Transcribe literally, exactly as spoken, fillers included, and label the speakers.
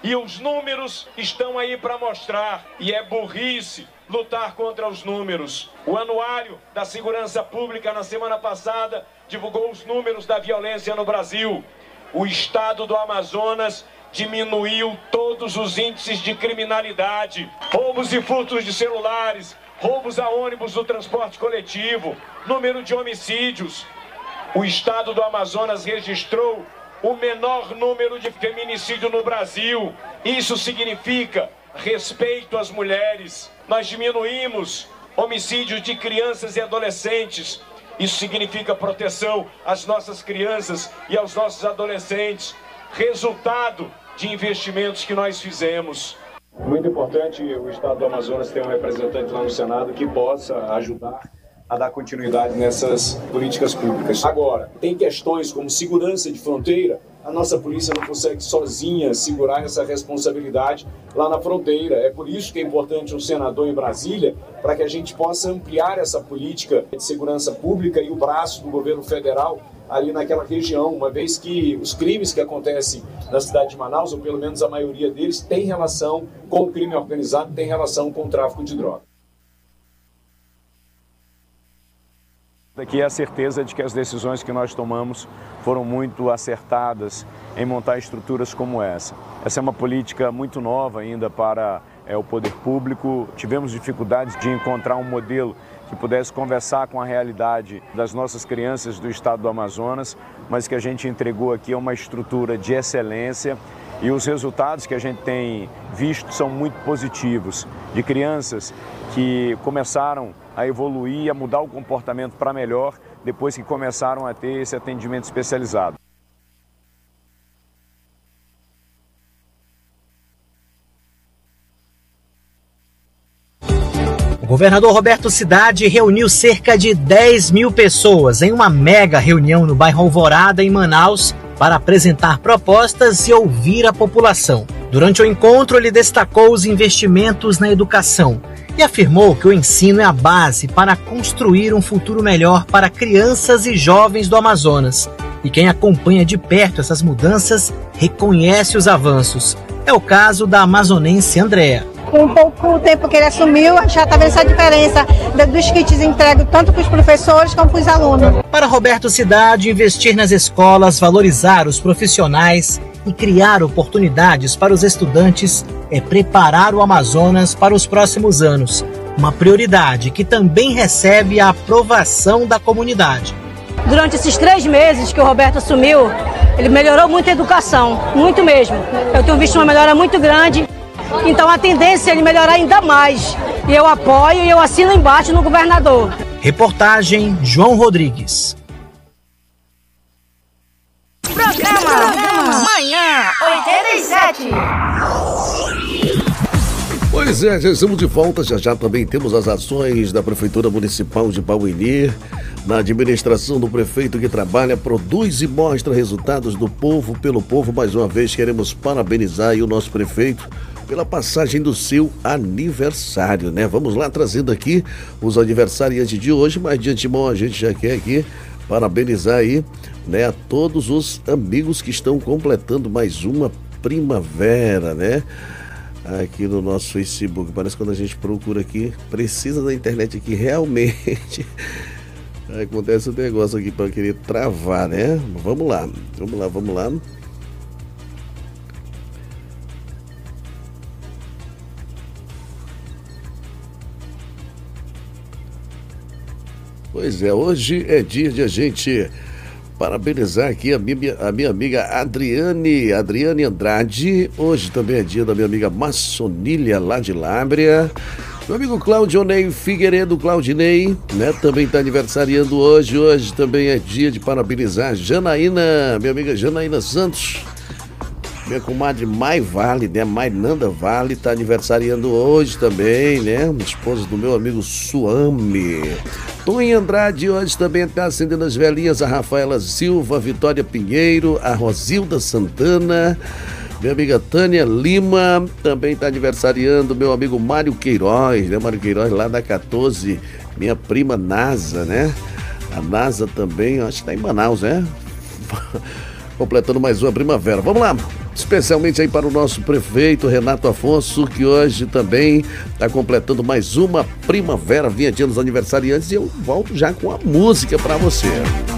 Speaker 1: E os números estão aí para mostrar, e é burrice lutar contra os números. O Anuário da Segurança Pública, na semana passada, divulgou os números da violência no Brasil. O estado do Amazonas diminuiu todos os índices de criminalidade, roubos e furtos de celulares, roubos a ônibus do transporte coletivo, número de homicídios. O estado do Amazonas registrou o menor número de feminicídio no Brasil. Isso significa respeito às mulheres. Nós diminuímos homicídios de crianças e adolescentes. Isso significa proteção às nossas crianças e aos nossos adolescentes. Resultado de investimentos que nós fizemos. Muito importante o estado do Amazonas ter um representante lá no Senado que possa ajudar a dar continuidade nessas políticas públicas. Agora, tem questões como segurança de fronteira, a nossa polícia não consegue sozinha segurar essa responsabilidade lá na fronteira. É por isso que é importante um senador em Brasília, para que a gente possa ampliar essa política de segurança pública e o braço do governo federal ali naquela região, uma vez que os crimes que acontecem na cidade de Manaus, ou pelo menos a maioria deles, tem relação com o crime organizado, tem relação com o tráfico de drogas.
Speaker 2: Aqui é a certeza de que as decisões que nós tomamos foram muito acertadas em montar estruturas como essa. Essa é uma política muito nova ainda para é, o poder público. Tivemos dificuldades de encontrar um modelo que pudesse conversar com a realidade das nossas crianças do estado do Amazonas, mas que a gente entregou aqui é uma estrutura de excelência. E os resultados que a gente tem visto são muito positivos, de crianças que começaram a evoluir, a mudar o comportamento para melhor, depois que começaram a ter esse atendimento especializado.
Speaker 3: O governador Roberto Cidade reuniu cerca de dez mil pessoas em uma mega reunião no bairro Alvorada, em Manaus, para apresentar propostas e ouvir a população. Durante o encontro, ele destacou os investimentos na educação e afirmou que o ensino é a base para construir um futuro melhor para crianças e jovens do Amazonas. E quem acompanha de perto essas mudanças reconhece os avanços. É o caso da amazonense Andréa.
Speaker 4: Com um pouco tempo que ele assumiu, já está vendo essa diferença dos kits entregues tanto para os professores como para os alunos.
Speaker 3: Para Roberto Cidade, investir nas escolas, valorizar os profissionais e criar oportunidades para os estudantes é preparar o Amazonas para os próximos anos. Uma prioridade que também recebe a aprovação da comunidade.
Speaker 5: Durante esses três meses que o Roberto assumiu, ele melhorou muito a educação, muito mesmo. Eu tenho visto uma melhora muito grande. Então a tendência é ele melhorar ainda mais. E eu apoio e eu assino embaixo no governador.
Speaker 3: Reportagem João Rodrigues.
Speaker 6: Programa Manhã oitenta e sete.
Speaker 7: Pois é, já estamos de volta. Já já também temos as ações da Prefeitura Municipal de Pauini, na administração do prefeito que trabalha, produz e mostra resultados do povo pelo povo. Mais uma vez queremos parabenizar aí o nosso prefeito pela passagem do seu aniversário, né? Vamos lá, trazendo aqui os aniversariantes de hoje, mas de antemão a gente já quer aqui parabenizar aí, né, a todos os amigos que estão completando mais uma primavera, né? Aqui no nosso Facebook, parece que quando a gente procura aqui, precisa da internet aqui, realmente acontece um negócio aqui para querer travar, né? Vamos lá, vamos lá, vamos lá. Pois é, hoje é dia de a gente parabenizar aqui a minha, a minha amiga Adriane, Adriane Andrade. Hoje também é dia da minha amiga Maçonília, lá de Lábrea. Meu amigo Claudionei Figueiredo, Claudinei, né, também está aniversariando hoje. Hoje também é dia de parabenizar Janaína, minha amiga Janaína Santos. Minha comadre Mai Vale, né, Mai Nanda Vale, está aniversariando hoje também, né, esposa do meu amigo Suame. Tonha Andrade hoje também está acendendo as velhinhas, a Rafaela Silva, a Vitória Pinheiro, a Rosilda Santana, minha amiga Tânia Lima, também está aniversariando meu amigo Mário Queiroz, né, Mário Queiroz lá da quatorze, minha prima Nasa, né, a Nasa também, acho que está em Manaus, né, completando mais uma primavera. Vamos lá, especialmente aí para o nosso prefeito Renato Afonso, que hoje também está completando mais uma primavera, vinha dia dos aniversariantes, e eu volto já com a música para você.